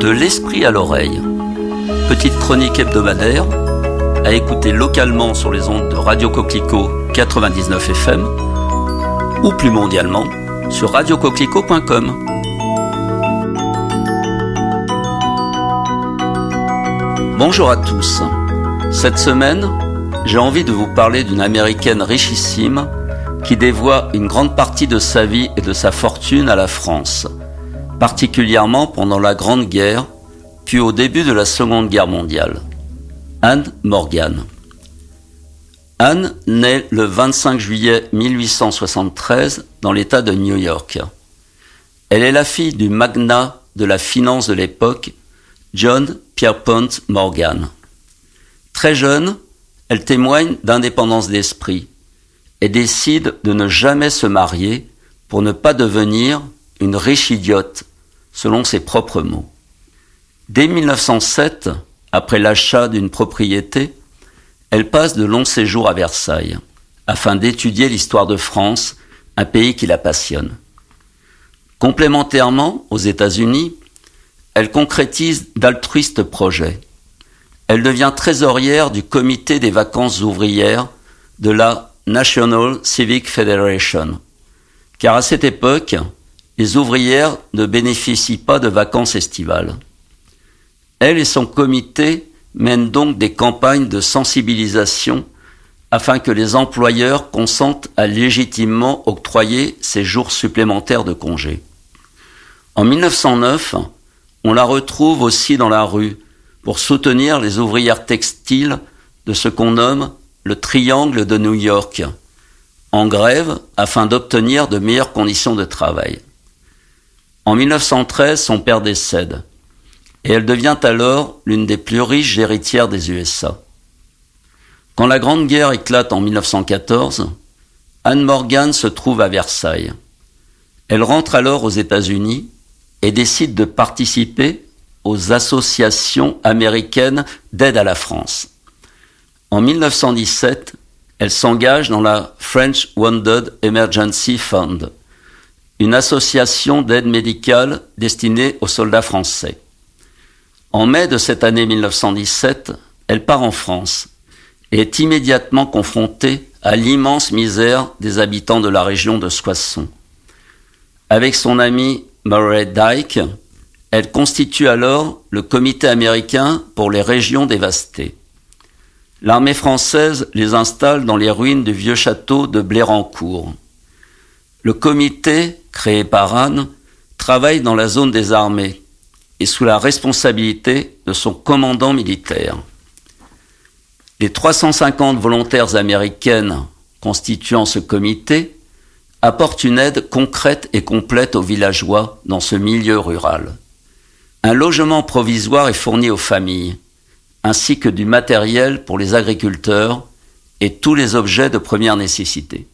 De l'esprit à l'oreille. Petite chronique hebdomadaire à écouter localement sur les ondes de Radio Coquelicot 99 FM ou plus mondialement sur radiocoquelicot.com. Bonjour à tous. Cette semaine, j'ai envie de vous parler d'une Américaine richissime qui dévoie une grande partie de sa vie et de sa fortune à la France, particulièrement pendant la Grande Guerre, puis au début de la Seconde Guerre mondiale. Anne Morgan. Anne naît le 25 juillet 1873 dans l'État de New York. Elle est la fille du magnat de la finance de l'époque, John Pierpont Morgan. Très jeune, elle témoigne d'indépendance d'esprit et décide de ne jamais se marier pour ne pas devenir une riche idiote, selon ses propres mots. Dès 1907, après l'achat d'une propriété, elle passe de longs séjours à Versailles, afin d'étudier l'histoire de France, un pays qui la passionne. Complémentairement, aux États-Unis, elle concrétise d'altruistes projets. Elle devient trésorière du comité des vacances ouvrières de la National Civic Federation, car à cette époque, les ouvrières ne bénéficient pas de vacances estivales. Elle et son comité mènent donc des campagnes de sensibilisation afin que les employeurs consentent à légitimement octroyer ces jours supplémentaires de congé. En 1909, on la retrouve aussi dans la rue pour soutenir les ouvrières textiles de ce qu'on nomme le Triangle de New York, en grève afin d'obtenir de meilleures conditions de travail. En 1913, son père décède et elle devient alors l'une des plus riches héritières des USA. Quand la Grande Guerre éclate en 1914, Anne Morgan se trouve à Versailles. Elle rentre alors aux États-Unis et décide de participer aux associations américaines d'aide à la France. En 1917, elle s'engage dans la French Wounded Emergency Fund, une association d'aide médicale destinée aux soldats français. En mai de cette année 1917, elle part en France et est immédiatement confrontée à l'immense misère des habitants de la région de Soissons. Avec son amie Murray Dyke, elle constitue alors le comité américain pour les régions dévastées. L'armée française les installe dans les ruines du vieux château de Blérancourt. Le comité, créé par Anne, travaille dans la zone des armées et sous la responsabilité de son commandant militaire. Les 350 volontaires américaines constituant ce comité apportent une aide concrète et complète aux villageois dans ce milieu rural. Un logement provisoire est fourni aux familles, ainsi que du matériel pour les agriculteurs et tous les objets de première nécessité.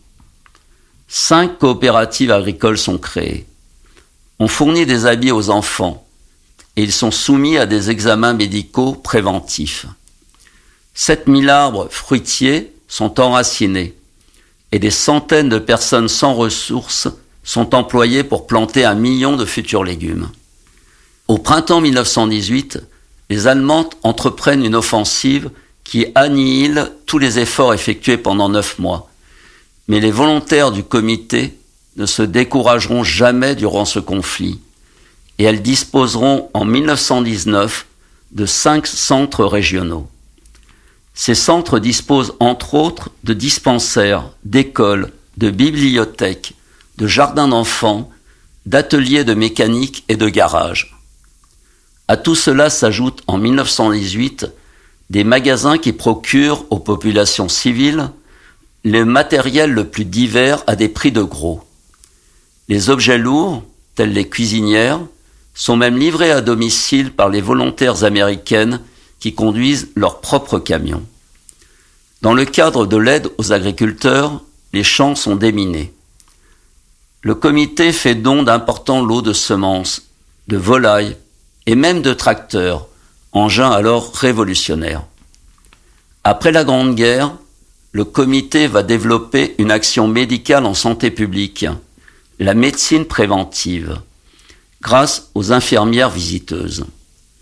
5 coopératives agricoles sont créées. On fournit des habits aux enfants et ils sont soumis à des examens médicaux préventifs. 7000 arbres fruitiers sont enracinés et des centaines de personnes sans ressources sont employées pour planter 1 million de futurs légumes. Au printemps 1918, les Allemands entreprennent une offensive qui annihile tous les efforts effectués pendant 9 mois. Mais les volontaires du comité ne se décourageront jamais durant ce conflit et elles disposeront en 1919 de 5 centres régionaux. Ces centres disposent entre autres de dispensaires, d'écoles, de bibliothèques, de jardins d'enfants, d'ateliers de mécanique et de garages. À tout cela s'ajoutent en 1918 des magasins qui procurent aux populations civiles le matériel le plus divers à des prix de gros. Les objets lourds, tels les cuisinières, sont même livrés à domicile par les volontaires américaines qui conduisent leurs propres camions. Dans le cadre de l'aide aux agriculteurs, les champs sont déminés. Le comité fait don d'importants lots de semences, de volailles et même de tracteurs, engins alors révolutionnaires. Après la Grande Guerre, le comité va développer une action médicale en santé publique, la médecine préventive, grâce aux infirmières visiteuses.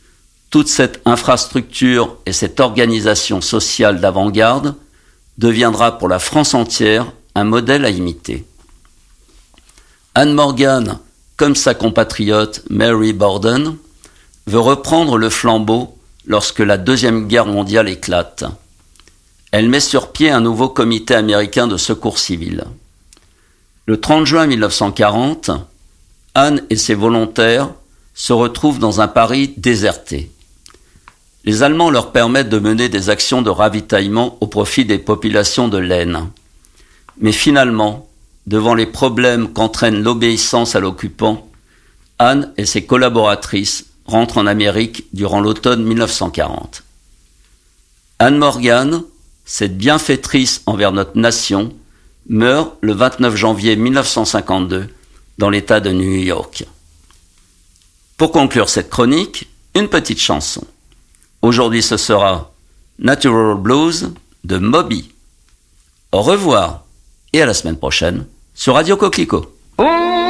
Toute cette infrastructure et cette organisation sociale d'avant-garde deviendra pour la France entière un modèle à imiter. Anne Morgan, comme sa compatriote Mary Borden, veut reprendre le flambeau lorsque la Deuxième Guerre mondiale éclate. Elle met sur pied un nouveau comité américain de secours civil. Le 30 juin 1940, Anne et ses volontaires se retrouvent dans un Paris déserté. Les Allemands leur permettent de mener des actions de ravitaillement au profit des populations de l'Aisne. Mais finalement, devant les problèmes qu'entraîne l'obéissance à l'occupant, Anne et ses collaboratrices rentrent en Amérique durant l'automne 1940. Anne Morgan, cette bienfaitrice envers notre nation, meurt le 29 janvier 1952 dans l'État de New York. Pour conclure cette chronique, une petite chanson. Aujourd'hui, ce sera Natural Blues de Moby. Au revoir et à la semaine prochaine sur Radio Coquelicot.